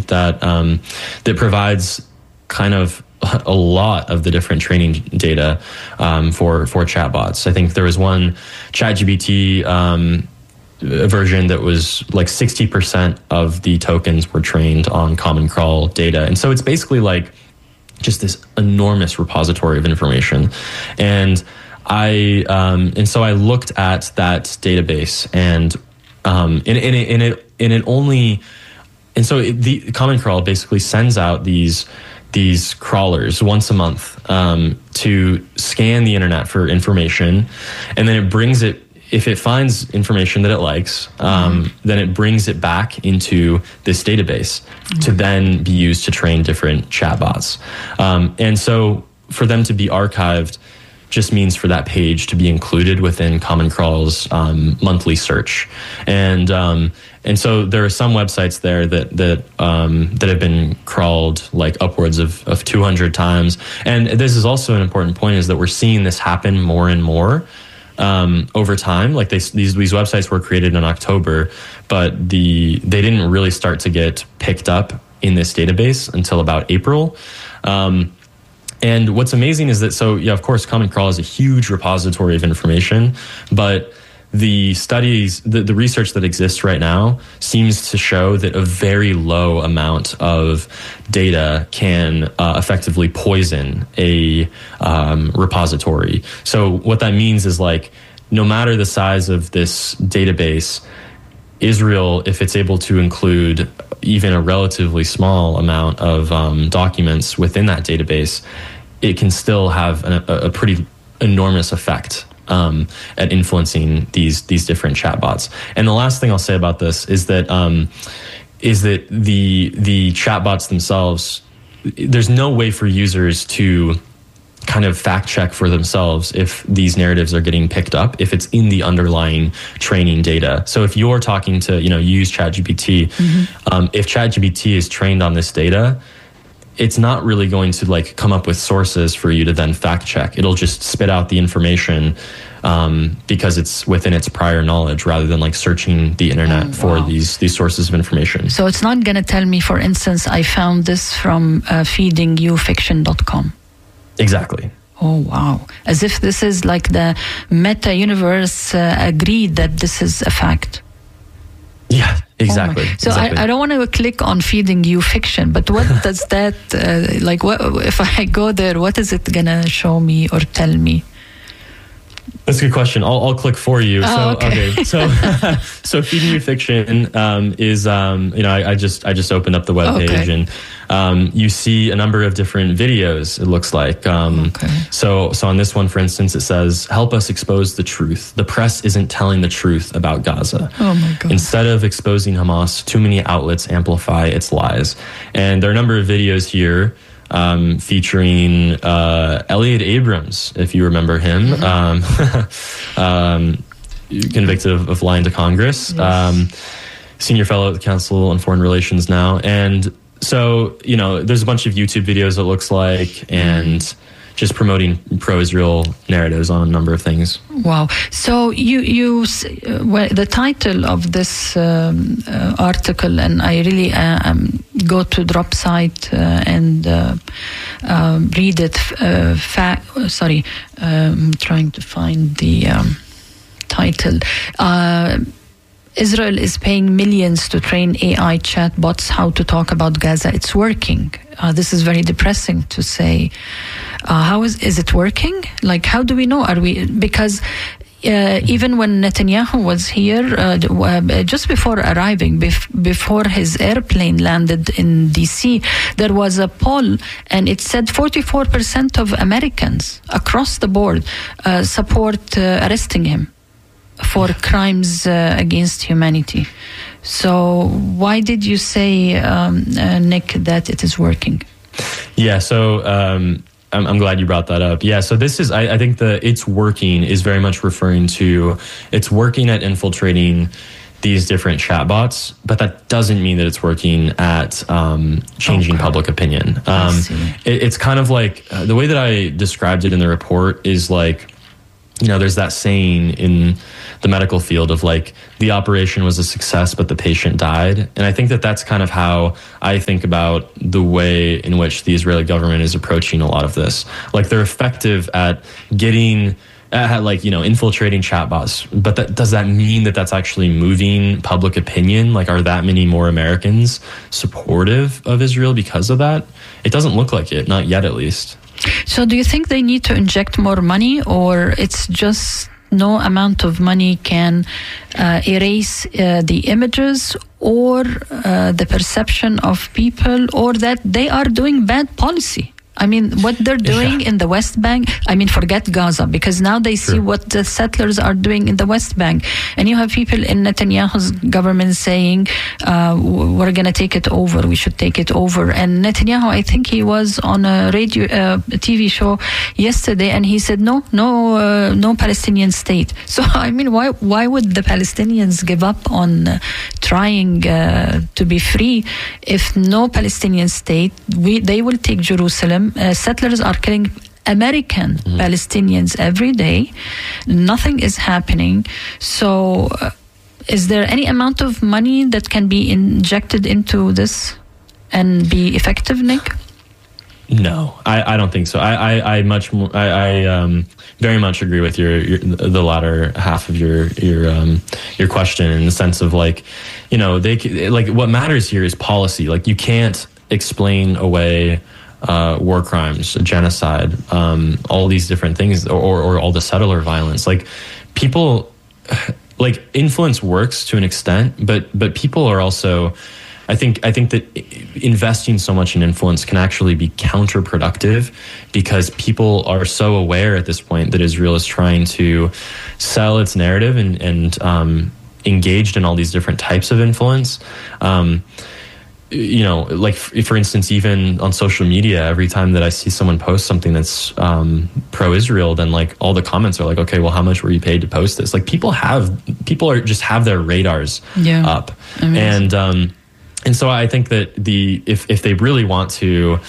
that that provides kind of a lot of the different training data for chatbots. I think there was one ChatGPT version that was like 60% of the tokens were trained on Common Crawl data. And so it's basically like just this enormous repository of information. And so I looked at that database, and the Common Crawl basically sends out these crawlers once a month to scan the internet for information, and then it brings it. If it finds information that it likes, then it brings it back into this database to then be used to train different chatbots. And so for them to be archived just means for that page to be included within Common Crawl's monthly search. And so there are some websites there that have been crawled like upwards of 200 times. And this is also an important point, is that we're seeing this happen more and more over time. Like these websites were created in October, but they didn't really start to get picked up in this database until about April. And what's amazing is that, of course, Common Crawl is a huge repository of information, but the studies, the research that exists right now seems to show that a very low amount of data can effectively poison a repository. So what that means is, like, no matter the size of this database, Israel, if it's able to include even a relatively small amount of documents within that database, it can still have a pretty enormous effect at influencing these different chatbots. And the last thing I'll say about this is that the chatbots themselves, there's no way for users to kind of fact check for themselves if these narratives are getting picked up, if it's in the underlying training data. So if you're talking to, use ChatGPT, if ChatGPT is trained on this data, it's not really going to like come up with sources for you to then fact check. It'll just spit out the information because it's within its prior knowledge, rather than like searching the internet for these sources of information. So it's not going to tell me, for instance, I found this from feedingyoufiction.com. Exactly. Oh, wow. As if this is like the meta universe agreed that this is a fact. Yeah, exactly. So exactly. I don't want to click on Feeding You Fiction, but what does that, what if I go there, what is it going to show me or tell me? That's a good question. I'll click for you. Okay. So Feeding You Fiction is I just opened up the webpage, and you see a number of different videos. It looks like so on this one, for instance, it says, "Help us expose the truth. The press isn't telling the truth about Gaza. Oh my God. Instead of exposing Hamas, too many outlets amplify its lies." And there are a number of videos here featuring Elliot Abrams, if you remember him, convicted of lying to Congress, senior fellow at the Council on Foreign Relations now. And so, there's a bunch of YouTube videos, it looks like, and just promoting pro-Israel narratives on a number of things. Wow. So the title of this article, and I really go to Dropsite and read it. I'm trying to find the title. Israel is paying millions to train AI chatbots how to talk about Gaza. It's working. This is very depressing to say. How is it working? Like, how do we know? Because even when Netanyahu was here, just before arriving, before his airplane landed in DC, there was a poll, and it said 44% of Americans across the board support arresting him for crimes against humanity. So why did you say, Nick, that it is working? Yeah, so I'm glad you brought that up. Yeah, so this is, I think the "it's working" is very much referring to, it's working at infiltrating these different chatbots, but that doesn't mean that it's working at changing public opinion. It's kind of like, the way that I described it in the report is like, there's that saying in the medical field of like, the operation was a success, but the patient died. And I think that that's kind of how I think about the way in which the Israeli government is approaching a lot of this. Like, they're effective at infiltrating chatbots, but does that mean that that's actually moving public opinion? Like, are that many more Americans supportive of Israel because of that? It doesn't look like it, not yet at least. So do you think they need to inject more money, or it's just no amount of money can erase the images or the perception of people, or that they are doing bad policy? I mean, what they're doing in the West Bank, I mean, forget Gaza, because now they see what the settlers are doing in the West Bank. And you have people in Netanyahu's government saying, we're going to take it over, we should take it over. And Netanyahu, I think he was on a TV show yesterday, and he said, no Palestinian state. So, I mean, why would the Palestinians give up on trying to be free if no Palestinian state, they will take Jerusalem? Settlers are killing American Palestinians every day. Nothing is happening. So is there any amount of money that can be injected into this and be effective, Nick? No, I don't think so. I very much agree with the latter half of your question, in the sense of like, what matters here is policy. Like, you can't explain away war crimes, genocide, all these different things, or all the settler violence. Like, people, like, influence works to an extent, but people are also, I think that investing so much in influence can actually be counterproductive, because people are so aware at this point that Israel is trying to sell its narrative and engaged in all these different types of influence. Like, for instance, even on social media, every time that I see someone post something that's pro-Israel, then like all the comments are like, okay, well, how much were you paid to post this? Like, people just have their radars up. Amazing. And so I think that if they really want to,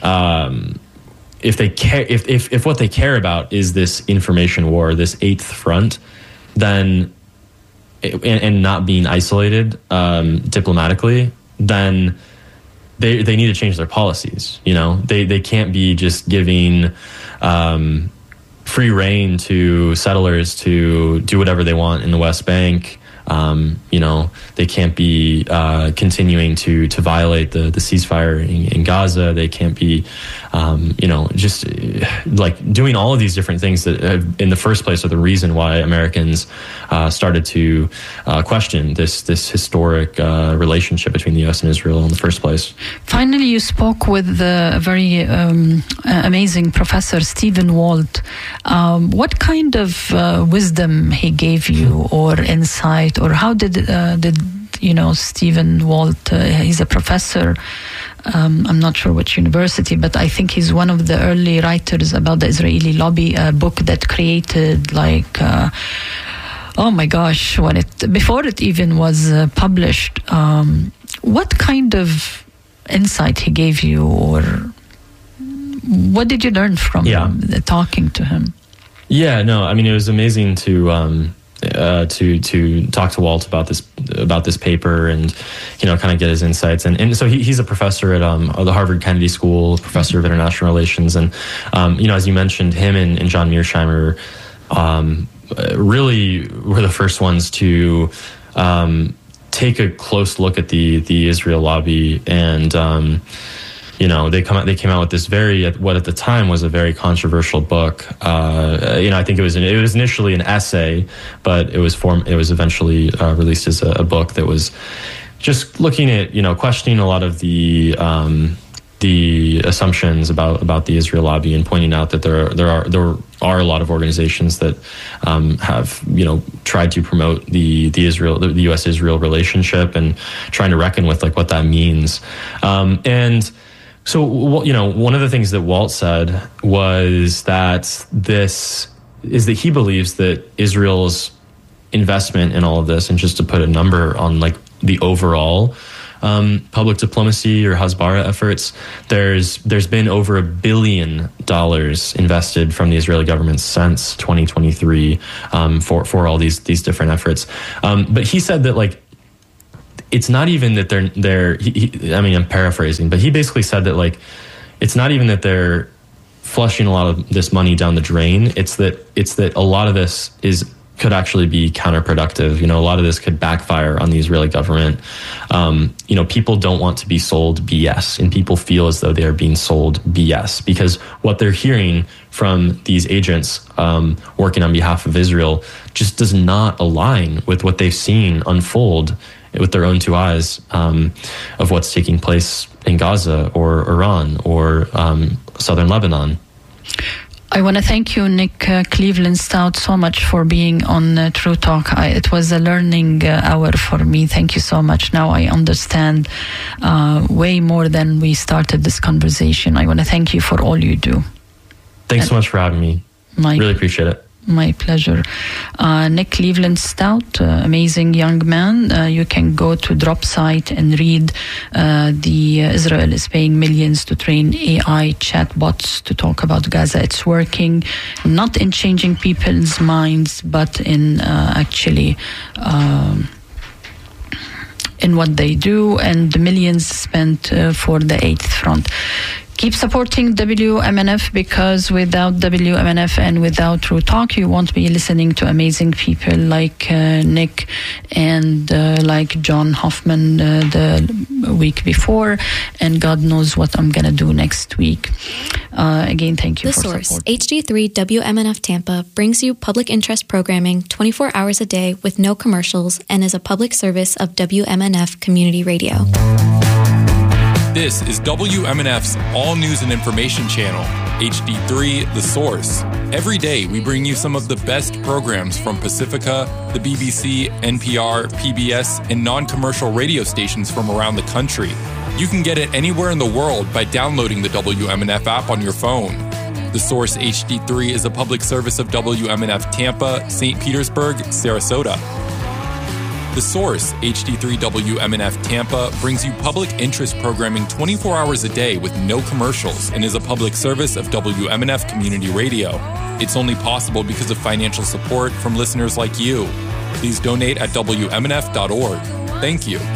if they care, if what they care about is this information war, this eighth front, then and not being isolated diplomatically, then they need to change their policies. They can't be just giving free rein to settlers to do whatever they want in the West Bank. They can't be continuing to violate the ceasefire in Gaza. They can't be, just like doing all of these different things that in the first place are the reason why Americans started to question this historic relationship between the U.S. and Israel in the first place. Finally, you spoke with a very amazing professor, Stephen Walt. What kind of wisdom he gave you, or insight, or how did Stephen Walt? He's a professor. I'm not sure which university, but I think he's one of the early writers about the Israeli lobby, a book that created like, oh my gosh, before it even was published. What kind of insight he gave you, or what did you learn from him, talking to him? Yeah, no, I mean, it was amazing to talk to Walt about this paper and kind of get his insights, and so he's a professor at the Harvard Kennedy School, professor of international relations, and as you mentioned, him and John Mearsheimer really were the first ones to take a close look at the Israel lobby, and they came out with this what at the time was a very controversial book. I think it was initially an essay, but it was eventually released as a book that was just looking at, questioning a lot of the assumptions about the Israel lobby, and pointing out that there are a lot of organizations that have tried to promote the U.S.-Israel relationship, and trying to reckon with like what that means. And so, one of the things that Walt said was that he believes that Israel's investment in all of this, and just to put a number on like the overall public diplomacy or Hasbara efforts, there's been over $1 billion invested from the Israeli government since 2023 for all these different efforts. But he said that, like, it's not even that they're I mean, I'm paraphrasing, but he basically said that, like, it's not even that they're flushing a lot of this money down the drain. It's that a lot of this could actually be counterproductive. You know, a lot of this could backfire on the Israeli government. You know, people don't want to be sold BS, and people feel as though they are being sold BS because what they're hearing from these agents working on behalf of Israel just does not align with what they've seen unfold with their own two eyes of what's taking place in Gaza or Iran or southern Lebanon. I want to thank you, Nick Cleveland Stout, so much for being on True Talk. It was a learning hour for me. Thank you so much. Now I understand way more than we started this conversation. I want to thank you for all you do. Thanks so much for having me. Really appreciate it. My pleasure. Nick Cleveland Stout, amazing young man. You can go to Drop site and read Israel is paying millions to train AI chatbots to talk about Gaza. It's working, not in changing people's minds, but in actually in what they do, and the millions spent for the 8th front. Keep supporting WMNF, because without WMNF and without True Talk, you won't be listening to amazing people like Nick and like John Hoffman the week before, and God knows what I'm going to do next week. Again, thank you for support. The Source, HD3 WMNF Tampa, brings you public interest programming 24 hours a day with no commercials and is a public service of WMNF Community Radio. This is WMNF's All News and Information Channel, HD3, The Source. Every day, we bring you some of the best programs from Pacifica, the BBC, NPR, PBS, and non-commercial radio stations from around the country. You can get it anywhere in the world by downloading the WMNF app on your phone. The Source HD3 is a public service of WMNF Tampa, St. Petersburg, Sarasota. The Source, HD3 WMNF Tampa, brings you public interest programming 24 hours a day with no commercials and is a public service of WMNF Community Radio. It's only possible because of financial support from listeners like you. Please donate at WMNF.org. Thank you.